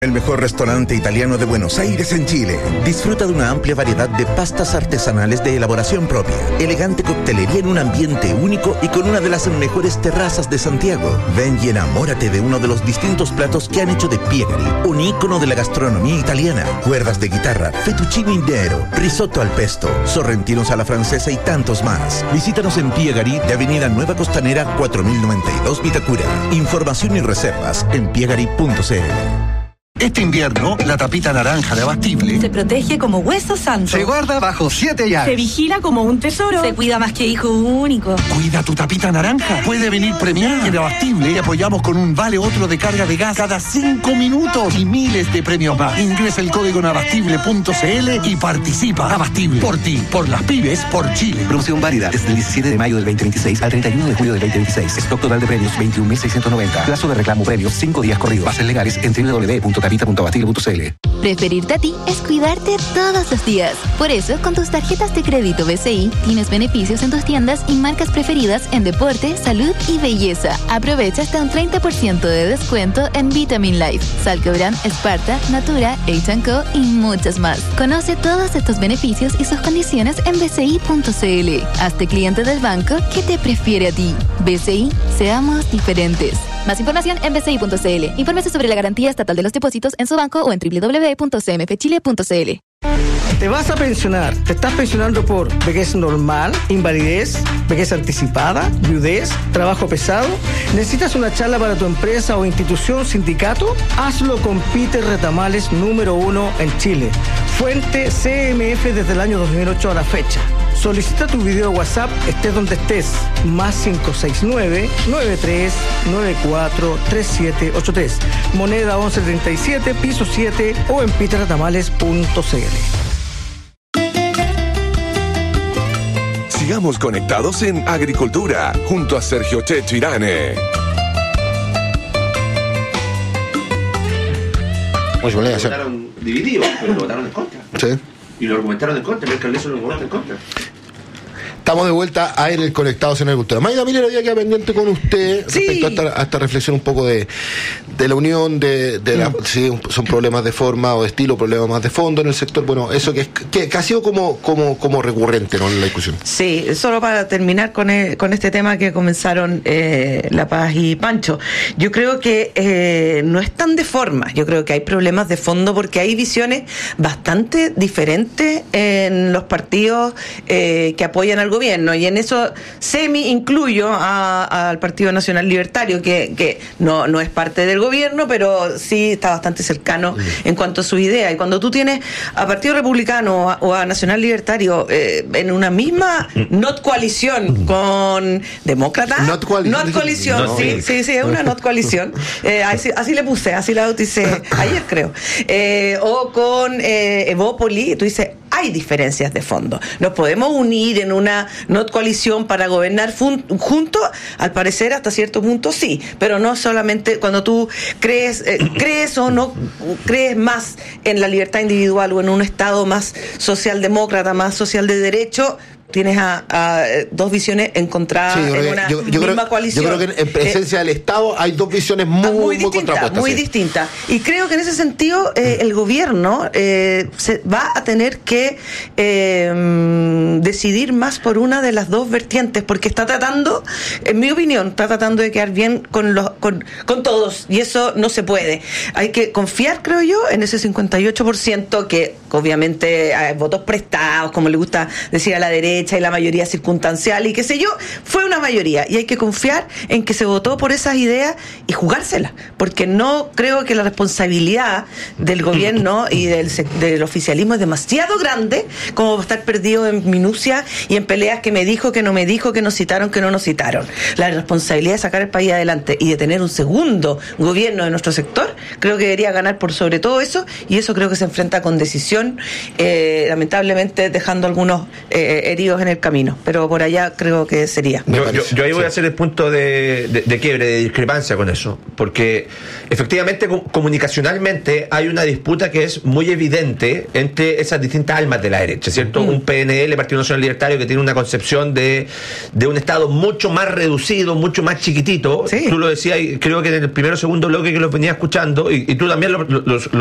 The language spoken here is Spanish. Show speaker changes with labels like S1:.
S1: El mejor restaurante italiano de Buenos Aires en Chile. Disfruta de una amplia variedad de pastas artesanales de elaboración propia, elegante coctelería en un ambiente único y con una de las mejores terrazas de Santiago. Ven y enamórate de uno de los distintos platos que han hecho de Piegari, un ícono de la gastronomía italiana. Cuerdas de guitarra, fettuccine nero, risotto al pesto, sorrentinos a la francesa y tantos más. Visítanos en Piegari de Avenida Nueva Costanera 4092 Vitacura. Información y reservas en piegari.cl.
S2: Este invierno, la tapita naranja de Abastible
S3: se protege como hueso santo.
S2: Se guarda bajo 7 llaves.
S3: Se vigila como un tesoro. Se cuida más que hijo único.
S2: Cuida tu tapita naranja. Puede venir premiada. En Abastible te apoyamos con un vale otro de carga de gas cada 5 minutos y miles de premios más. Ingresa el código en abastible.cl y participa. Abastible. Por ti, por las pymes, por Chile.
S4: Promoción válida desde el 17 de mayo del 2026 al 31 de julio del 2026. Stock total de premios 21.690. Plazo de reclamo premios 5 días corridos. Bases legales en www.tapita.abastible.cl.
S5: Preferirte a ti es cuidarte todos los días. Por eso, con tus tarjetas de crédito BCI, tienes beneficios en tus tiendas y marcas preferidas en deporte, salud y belleza. Aprovecha hasta un 30% de descuento en Vitamin Life, Salcobran, Sparta, Natura, H&Co y muchas más. Conoce todos estos beneficios y sus condiciones en bci.cl. Hazte cliente del banco que te prefiere a ti. BCI, seamos diferentes. Más información en bci.cl. Infórmese sobre la garantía estatal de los depósitos en su banco o en www.cmfchile.cl.
S6: Te vas a pensionar. ¿Te estás pensionando por vejez normal, invalidez, vejez anticipada, viudez, trabajo pesado? ¿Necesitas una charla para tu empresa o institución, sindicato? Hazlo con Peter Retamales, número 1 en Chile. Fuente CMF desde el año 2008 a la fecha. Solicita tu video WhatsApp, estés donde estés. Más 569-9394-3783. Moneda 1137, piso 7 o en peterretamales.cl.
S7: Sigamos conectados en Agricultura, junto a Sergio Checho Irane.
S8: Pues bueno,
S9: votaron divididos, pero lo votaron en contra.
S8: Sí.
S9: Y lo argumentaron en contra, el alcalde lo argumentó en contra.
S8: Estamos de vuelta a el Conectados en Agricultura. Mayra Miller había quedado pendiente con usted respecto a esta reflexión un poco de la unión, si son problemas de forma o de estilo, problemas más de fondo en el sector. Bueno, eso que ha sido como recurrente, ¿no?, en la discusión.
S10: Sí, solo para terminar con este tema que comenzaron La Paz y Pancho. Yo creo que no es tan de forma, yo creo que hay problemas de fondo porque hay visiones bastante diferentes en los partidos que apoyan al gobierno, y en eso incluyo al Partido Nacional Libertario, que no es parte del gobierno, pero sí está bastante cercano en cuanto a su idea. Y cuando tú tienes a Partido Republicano o a Nacional Libertario en una misma not coalición con demócratas, not coalición, sí, es una not coalición, así le puse, así la bauticé ayer, creo, o con Evópoli, tú dices, hay diferencias de fondo. Nos podemos unir en una not coalición para gobernar juntos, al parecer hasta cierto punto sí, pero no solamente cuando tú crees o no crees más en la libertad individual o en un Estado más socialdemócrata, más social de derecho. Tienes a dos visiones encontradas en una misma coalición. Yo creo que
S8: en presencia del Estado hay dos visiones muy contrapuestas.
S10: Muy distintas. Y creo que en ese sentido el gobierno se va a tener que decidir más por una de las dos vertientes, porque está tratando, en mi opinión, de quedar bien con todos, y eso no se puede. Hay que confiar, creo yo, en ese 58% que obviamente hay votos prestados, como le gusta decir a la derecha, y la mayoría circunstancial y qué sé yo, fue una mayoría, y hay que confiar en que se votó por esas ideas y jugársela, porque no creo que la responsabilidad del gobierno y del oficialismo es demasiado grande como para estar perdido en minucia y en peleas que me dijo, que no me dijo, que nos citaron, que no nos citaron. La responsabilidad de sacar el país adelante y de tener un segundo gobierno de nuestro sector, creo que debería ganar por sobre todo eso, y eso creo que se enfrenta con decisión, lamentablemente dejando algunos heridos perdidos en el camino, pero por allá creo que sería.
S11: Yo ahí voy a hacer el punto de quiebre, de discrepancia con eso, porque efectivamente comunicacionalmente hay una disputa que es muy evidente entre esas distintas almas de la derecha, ¿cierto? Un PNL, Partido Nacional Libertario, que tiene una concepción de un Estado mucho más reducido, mucho más chiquitito. Tú lo decías, creo que en el primero o segundo bloque que los venía escuchando, y tú también lo